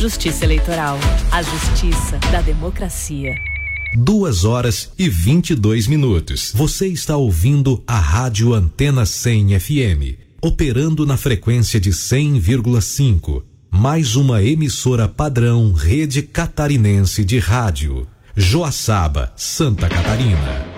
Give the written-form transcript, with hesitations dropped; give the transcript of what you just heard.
Justiça Eleitoral, a justiça da democracia. 2h22. Você está ouvindo a Rádio Antena 100 FM, operando na frequência de 100,5. Mais uma emissora padrão Rede Catarinense de Rádio. Joaçaba, Santa Catarina.